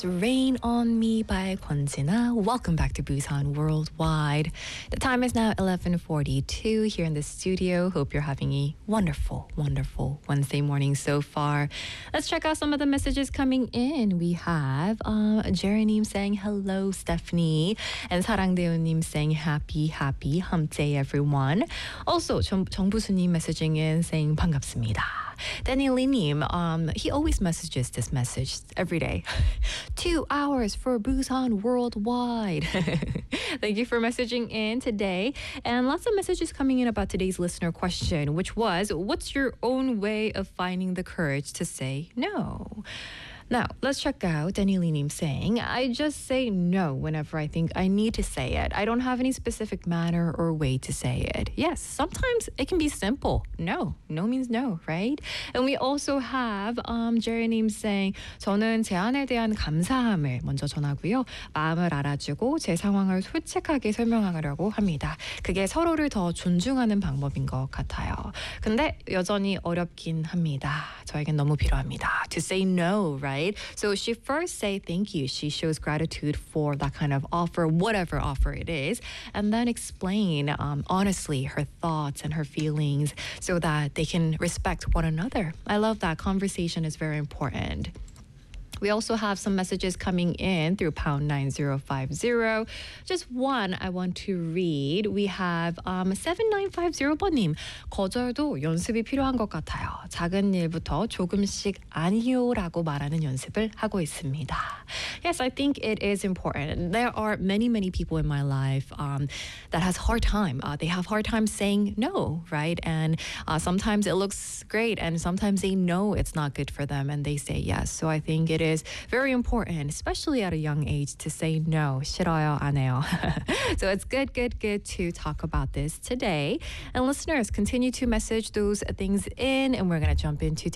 Rain on Me by Kwonjina. Welcome back to Busan Worldwide. The time is now 11:42 here in the studio. Hope you're having a wonderful, wonderful Wednesday morning so far. Let's check out some of the messages coming in. We have Jerry님 saying hello, Stephanie, and 사랑대우님 saying happy hump day, everyone. Also, 정부수님 messaging in saying 반갑습니다. Daniel Linim, he always messages this message every day. 2 hours for Busan Worldwide. Thank you for messaging in today. And lots of messages coming in about today's listener question, which was, what's your own way of finding the courage to say no? Now, let's check out Daniel Linim saying, I just say no whenever I think I need to say it. I don't have any specific manner or way to say it. Yes, sometimes it can be simple. No means no, right? And we also have Jerry님 saying, 저는 제안에 대한 감사함을 먼저 전하고요. 마음을 알아주고 제 상황을 솔직하게 설명하려고 합니다. 그게 서로를 더 존중하는 방법인 것 같아요. 근데 여전히 어렵긴 합니다. 저에겐 너무 필요합니다. To say no, right? So she first say thank you. She shows gratitude for that kind of offer, whatever offer it is, and then explain honestly her thoughts and her feelings so that they can respect one another. I love that. Conversation is very important. We also have some messages coming in through pound 9050. Just one I want to read. We have 7950번님. 거절도 연습이 필요한 것 같아요. 작은 일부터 조금씩 아니요라고 말하는 연습을 하고 있습니다. Yes, I think it is important. There are many people in my life that has hard time. They have hard time saying no, right? And sometimes it looks great, and sometimes they know it's not good for them, and they say yes. So I think it is very important, especially at a young age, to say no. 싫어요, 안 해요. So it's good to talk about this today. And listeners, continue to message those things in, and we're going to jump into